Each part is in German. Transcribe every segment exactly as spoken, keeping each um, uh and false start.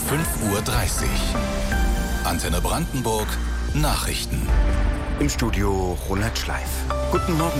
fünf Uhr dreißig. Antenne Brandenburg, Nachrichten. Im Studio Ronald Schleif. Guten Morgen.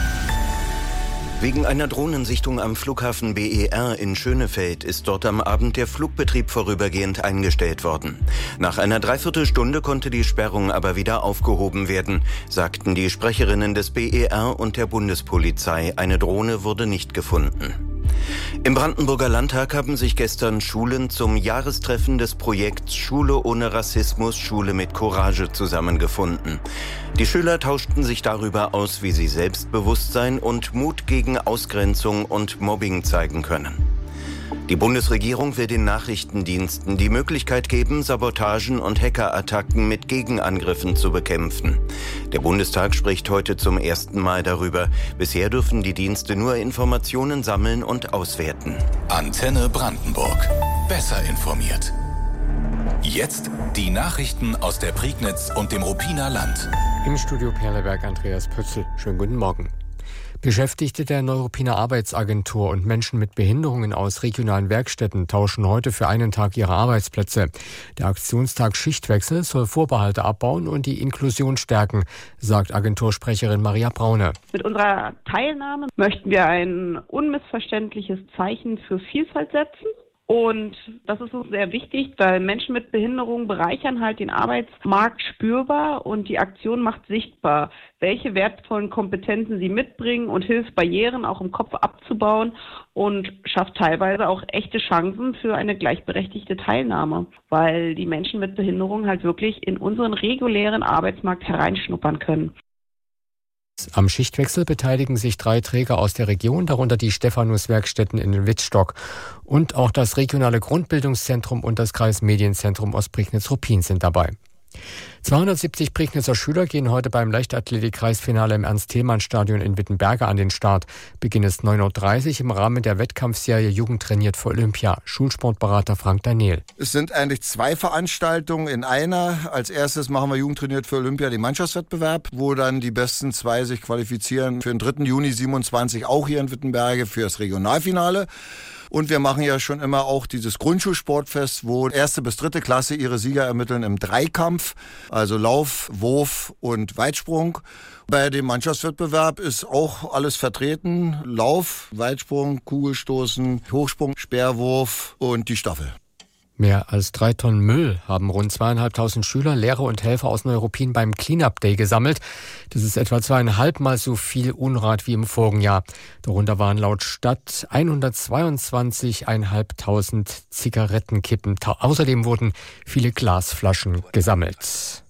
Wegen einer Drohnensichtung am Flughafen B E R in Schönefeld ist dort am Abend der Flugbetrieb vorübergehend eingestellt worden. Nach einer Dreiviertelstunde konnte die Sperrung aber wieder aufgehoben werden, sagten die Sprecherinnen des B E R und der Bundespolizei. Eine Drohne wurde nicht gefunden. Im Brandenburger Landtag haben sich gestern Schulen zum Jahrestreffen des Projekts Schule ohne Rassismus, Schule mit Courage zusammengefunden. Die Schüler tauschten sich darüber aus, wie sie Selbstbewusstsein und Mut gegen Ausgrenzung und Mobbing zeigen können. Die Bundesregierung will den Nachrichtendiensten die Möglichkeit geben, Sabotagen und Hackerattacken mit Gegenangriffen zu bekämpfen. Der Bundestag spricht heute zum ersten Mal darüber. Bisher dürfen die Dienste nur Informationen sammeln und auswerten. Antenne Brandenburg. Besser informiert. Jetzt die Nachrichten aus der Prignitz und dem Ruppiner Land. Im Studio Perleberg Andreas Pützel. Schönen guten Morgen. Beschäftigte der Neuruppiner Arbeitsagentur und Menschen mit Behinderungen aus regionalen Werkstätten tauschen heute für einen Tag ihre Arbeitsplätze. Der Aktionstag Schichtwechsel soll Vorbehalte abbauen und die Inklusion stärken, sagt Agentursprecherin Maria Braune. Mit unserer Teilnahme möchten wir ein unmissverständliches Zeichen für Vielfalt setzen. Und das ist uns sehr wichtig, weil Menschen mit Behinderung bereichern halt den Arbeitsmarkt spürbar und die Aktion macht sichtbar, welche wertvollen Kompetenzen sie mitbringen und hilft, Barrieren auch im Kopf abzubauen und schafft teilweise auch echte Chancen für eine gleichberechtigte Teilnahme, weil die Menschen mit Behinderung halt wirklich in unseren regulären Arbeitsmarkt hereinschnuppern können. Am Schichtwechsel beteiligen sich drei Träger aus der Region, darunter die Stephanus-Werkstätten in Wittstock. Und auch das regionale Grundbildungszentrum und das Kreismedienzentrum Ostprignitz-Ruppin sind dabei. zweihundertsiebzig Prignitzer Schüler gehen heute beim Leichtathletik-Kreisfinale im Ernst-Thälmann-Stadion in Wittenberge an den Start. Beginn ist neun Uhr dreißig im Rahmen der Wettkampfserie Jugend trainiert für Olympia. Schulsportberater Frank Daniel. Es sind eigentlich zwei Veranstaltungen in einer. Als erstes machen wir Jugend trainiert für Olympia, den Mannschaftswettbewerb, wo dann die besten zwei sich qualifizieren für den dritten Juni siebenundzwanzig, auch hier in Wittenberge, für das Regionalfinale. Und wir machen ja schon immer auch dieses Grundschulsportfest, wo erste bis dritte Klasse ihre Sieger ermitteln im Dreikampf, also Lauf, Wurf und Weitsprung. Bei dem Mannschaftswettbewerb ist auch alles vertreten. Lauf, Weitsprung, Kugelstoßen, Hochsprung, Speerwurf und die Staffel. Mehr als drei Tonnen Müll haben rund zweieinhalbtausend Schüler, Lehrer und Helfer aus Neuruppin beim Cleanup Day gesammelt. Das ist etwa zweieinhalb Mal so viel Unrat wie im vorigen Jahr. Darunter waren laut Stadt hundertzweiundzwanzigtausendfünfhundert Zigarettenkippen. Außerdem wurden viele Glasflaschen gesammelt.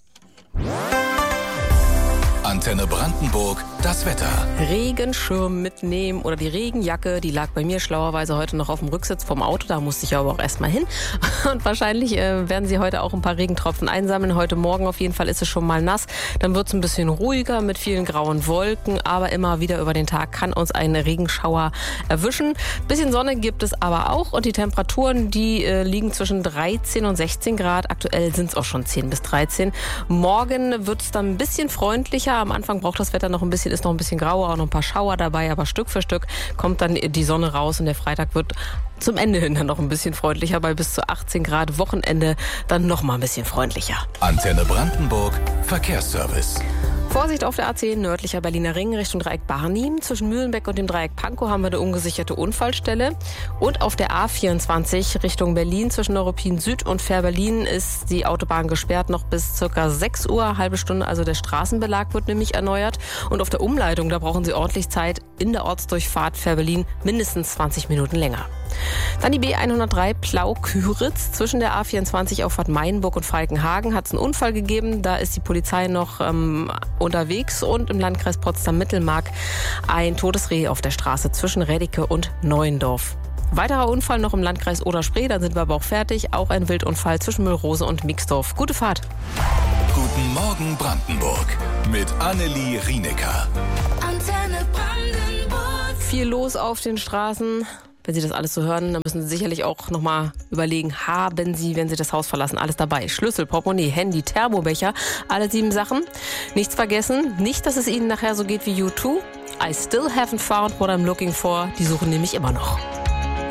Antenne Brandenburg, das Wetter. Regenschirm mitnehmen oder die Regenjacke, die lag bei mir schlauerweise heute noch auf dem Rücksitz vom Auto, da musste ich aber auch erstmal hin. Und wahrscheinlich äh, werden Sie heute auch ein paar Regentropfen einsammeln. Heute Morgen auf jeden Fall ist es schon mal nass. Dann wird es ein bisschen ruhiger mit vielen grauen Wolken, aber immer wieder über den Tag kann uns ein Regenschauer erwischen. Bisschen Sonne gibt es aber auch und die Temperaturen, die äh, liegen zwischen dreizehn und sechzehn Grad. Aktuell sind es auch schon zehn bis dreizehn. Morgen wird es dann ein bisschen freundlicher. Am Anfang braucht das Wetter noch ein bisschen, ist noch ein bisschen grauer, auch noch ein paar Schauer dabei, aber Stück für Stück kommt dann die Sonne raus und der Freitag wird zum Ende hin dann noch ein bisschen freundlicher, bei bis zu achtzehn Grad. Wochenende dann noch mal ein bisschen freundlicher. Antenne Brandenburg, Verkehrsservice. Vorsicht auf der A zehn, nördlicher Berliner Ring Richtung Dreieck Barnim. Zwischen Mühlenbeck und dem Dreieck Pankow haben wir eine ungesicherte Unfallstelle. Und auf der A vierundzwanzig Richtung Berlin zwischen Neuruppin Süd und Fähr-Berlin ist die Autobahn gesperrt noch bis circa sechs Uhr, halbe Stunde. Also der Straßenbelag wird nämlich erneuert. Und auf der Umleitung, da brauchen Sie ordentlich Zeit. In der Ortsdurchfahrt Fähr-Berlin mindestens zwanzig Minuten länger. Dann die B hundertdrei Plau-Küritz. Zwischen der A vierundzwanzig Auffahrt Mainburg und Falkenhagen hat es einen Unfall gegeben. Da ist die Polizei noch ähm, unterwegs. Und im Landkreis Potsdam-Mittelmark ein totes Reh auf der Straße zwischen Reddicke und Neuendorf. Weiterer Unfall noch im Landkreis Oder-Spree, dann sind wir aber auch fertig. Auch ein Wildunfall zwischen Müllrose und Mixdorf. Gute Fahrt. Guten Morgen Brandenburg mit Annelie Rienecker. Antenne Brandenburg. Viel los auf den Straßen. Wenn Sie das alles so hören, dann müssen Sie sicherlich auch nochmal überlegen, haben Sie, wenn Sie das Haus verlassen, alles dabei. Schlüssel, Portemonnaie, Handy, Thermobecher, alle sieben Sachen. Nichts vergessen, nicht, dass es Ihnen nachher so geht wie U zwei. I still haven't found what I'm looking for. Die suchen nämlich immer noch.